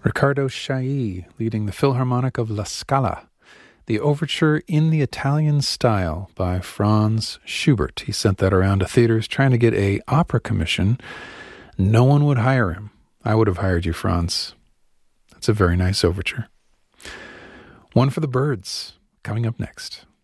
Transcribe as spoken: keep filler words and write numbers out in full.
Riccardo Chailly leading the Philharmonic of La Scala, the overture in the Italian style by Franz Schubert. He sent that around to theaters trying to get a opera commission. No one would hire him. I would have hired you, Franz. That's a very nice overture. One for the Birds, coming up next.